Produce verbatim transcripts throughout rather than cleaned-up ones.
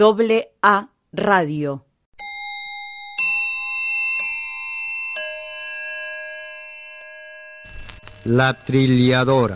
Doble A Radio. La trilladora.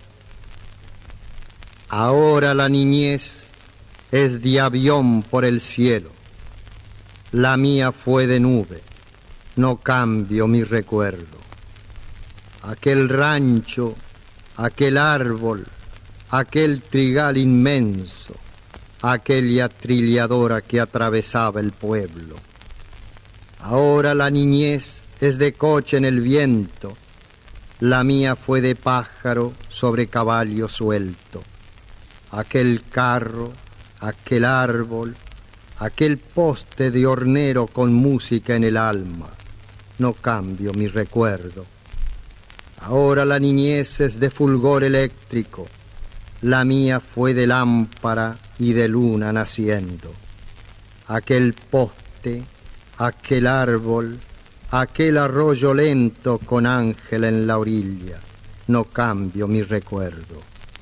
Ahora la niñez es de avión por el cielo. La mía fue de nube, no cambio mi recuerdo. Aquel rancho, aquel árbol, aquel trigal inmenso, aquella trilladora que atravesaba el pueblo. Ahora la niñez es de coche en el viento. La mía fue de pájaro sobre caballo suelto. Aquel carro, aquel árbol, aquel poste de hornero con música en el alma, no cambio mi recuerdo. Ahora la niñez es de fulgor eléctrico, la mía fue de lámpara y de luna naciendo. Aquel poste, aquel árbol, aquel arroyo lento con ángel en la orilla, no cambio mi recuerdo.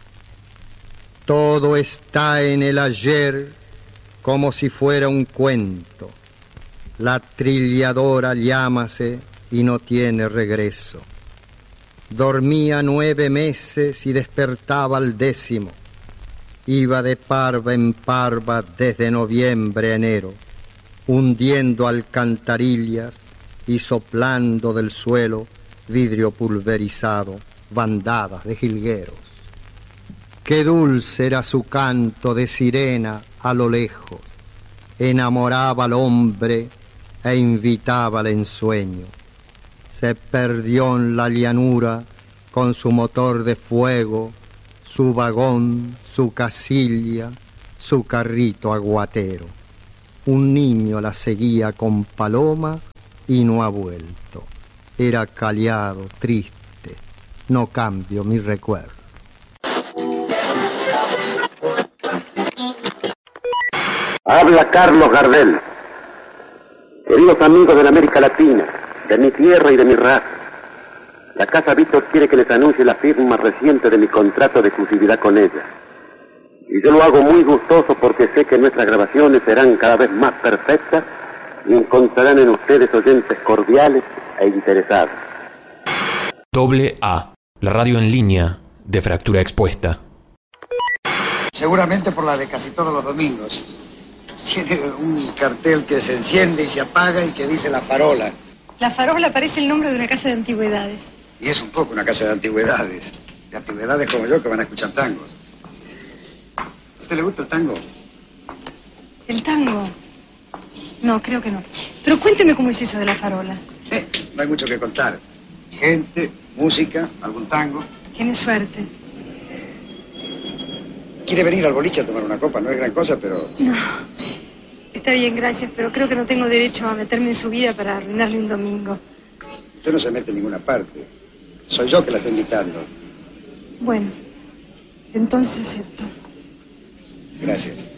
Todo está en el ayer como si fuera un cuento. La trilladora llámase y no tiene regreso. Dormía nueve meses y despertaba al décimo. Iba de parva en parva desde noviembre a enero, hundiendo alcantarillas y soplando del suelo vidrio pulverizado, bandadas de jilgueros. Qué dulce era su canto de sirena a lo lejos, enamoraba al hombre e invitaba al ensueño. Se perdió en la llanura con su motor de fuego, su vagón, su casilla, su carrito aguatero. Un niño la seguía con paloma y no ha vuelto. Era callado, triste, no cambio mi recuerdo. Habla Carlos Gardel. Queridos amigos de la América Latina, de mi tierra y de mi raza, la Casa Víctor quiere que les anuncie la firma reciente de mi contrato de exclusividad con ella. Y yo lo hago muy gustoso porque sé que nuestras grabaciones serán cada vez más perfectas y encontrarán en ustedes oyentes cordiales e interesados. Doble A, la radio en línea de Fractura Expuesta. Seguramente por la de casi todos los domingos. Tiene un cartel que se enciende y se apaga y que dice La Farola. La Farola parece el nombre de una casa de antigüedades. Y es un poco una casa de antigüedades. De antigüedades como yo que van a escuchar tangos. ¿A usted le gusta el tango? ¿El tango? No, creo que no. Pero cuénteme cómo es eso de La Farola. Eh, no hay mucho que contar. Gente, música, algún tango. Tiene suerte. ¿Quiere venir al boliche a tomar una copa? No es gran cosa, pero... No. Está bien, gracias, pero creo que no tengo derecho a meterme en su vida para arruinarle un domingo. Usted no se mete en ninguna parte. Soy yo que la estoy invitando. Bueno, entonces acepto. Gracias.